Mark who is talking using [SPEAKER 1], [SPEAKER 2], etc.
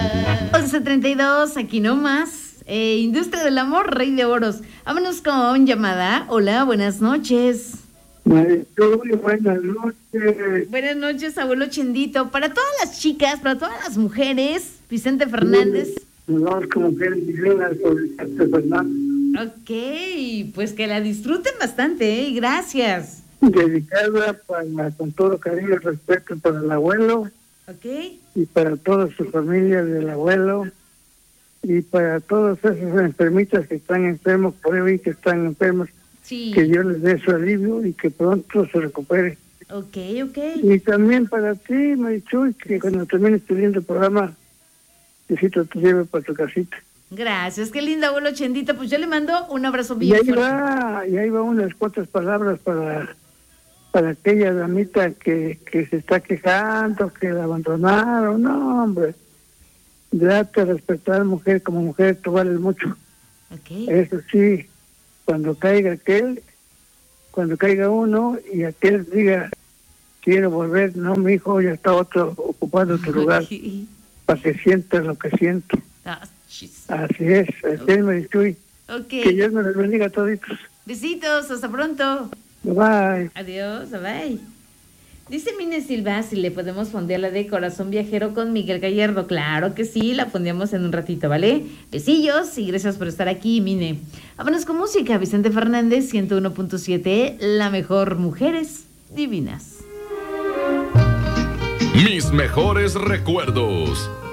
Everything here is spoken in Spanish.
[SPEAKER 1] 11:32, aquí nomás. Industria del amor, Rey de Oros. Vámonos con llamada. Hola, buenas noches.
[SPEAKER 2] Buenas noches.
[SPEAKER 1] Buenas noches, abuelo Chendito. Para todas las chicas, para todas las mujeres, Vicente Fernández.
[SPEAKER 2] Nos vamos con mujeres divinas por Vicente Fernández.
[SPEAKER 1] Ok, pues que la disfruten bastante, gracias.
[SPEAKER 2] Dedicada con todo cariño y respeto para el abuelo.
[SPEAKER 1] Ok.
[SPEAKER 2] Y para toda su familia del abuelo. Y para todos esos enfermitas que están enfermos, por ahí que están enfermos.
[SPEAKER 1] Sí.
[SPEAKER 2] Que Dios les dé su alivio y que pronto se recupere.
[SPEAKER 1] Ok.
[SPEAKER 2] Y también para ti, Marichuy, que cuando termines pidiendo el programa, Diosito te lleve para tu casita.
[SPEAKER 1] Gracias, qué linda, abuelo Chendito. Pues yo le mando un abrazo bien fuerte.
[SPEAKER 2] Y ahí va unas cuantas palabras para aquella damita que se está quejando, que la abandonaron. No, hombre. Date a respetar, mujer, como mujer, tú vales mucho.
[SPEAKER 1] Ok.
[SPEAKER 2] Eso sí, cuando caiga uno y aquel diga, quiero volver, no, mi hijo, ya está otro ocupando tu lugar, para que sientas lo que siento. Así es, me dice, que Dios me los bendiga a toditos.
[SPEAKER 1] Besitos, hasta pronto.
[SPEAKER 2] Bye.
[SPEAKER 1] Adiós, bye. Dice Mine Silva si le podemos fondear la de Corazón Viajero con Miguel Gallardo. Claro que sí, la fondeamos en un ratito, ¿vale? Besillos y gracias por estar aquí, Mine. Vámonos con música. Vicente Fernández, 101.7, la mejor, mujeres divinas.
[SPEAKER 3] Mis mejores recuerdos.